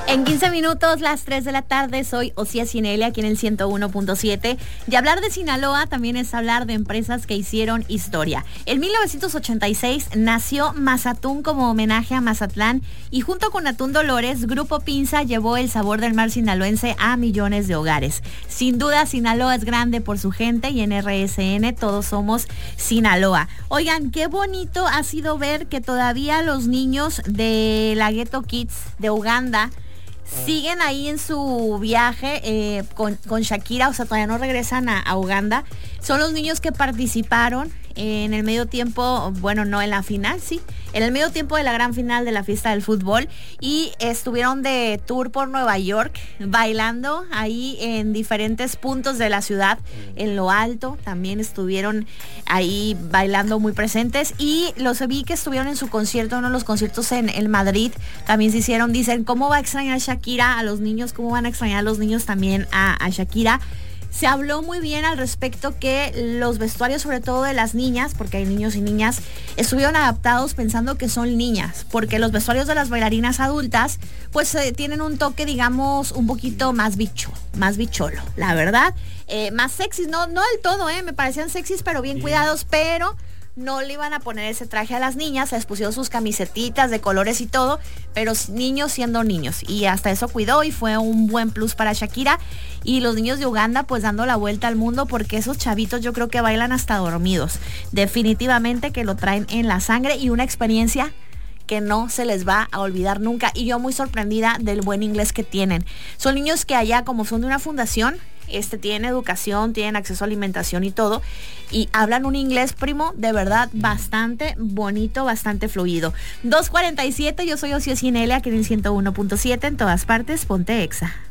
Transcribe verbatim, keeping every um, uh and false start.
En quince minutos, las tres de la tarde, soy Osía Cinelia, aquí en el ciento uno punto siete. Y hablar de Sinaloa también es hablar de empresas que hicieron historia. En mil novecientos ochenta y seis nació Mazatún como homenaje a Mazatlán y junto con Atún Dolores, Grupo Pinza llevó el sabor del mar sinaloense a millones de hogares. Sin duda, Sinaloa es grande por su gente y en R S N todos somos Sinaloa. Oigan, qué bonito ha sido ver que todavía los niños de la Ghetto Kids de Uganda siguen ahí en su viaje eh, con, con Shakira, o sea, todavía no regresan a, a Uganda. Son los niños que participaron en el medio tiempo, bueno, no en la final, sí, en el medio tiempo de la gran final de la fiesta del fútbol y estuvieron de tour por Nueva York, bailando ahí en diferentes puntos de la ciudad, en lo alto, también estuvieron ahí bailando muy presentes y los vi que estuvieron en su concierto, uno de los conciertos en el Madrid, también se hicieron, dicen, ¿cómo va a extrañar Shakira a los niños? ¿Cómo van a extrañar a los niños también a, a Shakira? Se habló muy bien al respecto que los vestuarios, sobre todo de las niñas, porque hay niños y niñas, estuvieron adaptados pensando que son niñas, porque los vestuarios de las bailarinas adultas, pues eh, tienen un toque, digamos, un poquito más bicho, más bicholo, la verdad, eh, más sexys, no, no del todo, eh, me parecían sexys, pero bien cuidados, pero no le iban a poner ese traje a las niñas, les pusieron sus camisetitas de colores y todo, pero niños siendo niños, y hasta eso cuidó y fue un buen plus para Shakira. Y los niños de Uganda pues dando la vuelta al mundo, porque esos chavitos yo creo que bailan hasta dormidos, definitivamente que lo traen en la sangre y una experiencia que no se les va a olvidar nunca. Y yo muy sorprendida del buen inglés que tienen. Son niños que allá, como son de una fundación, este tienen educación, tienen acceso a alimentación y todo, y hablan un inglés, primo, de verdad bastante bonito, bastante fluido. dos cuarenta y siete, yo soy Osía Cinelia, aquí en el ciento uno punto siete, en todas partes, ponte Exa.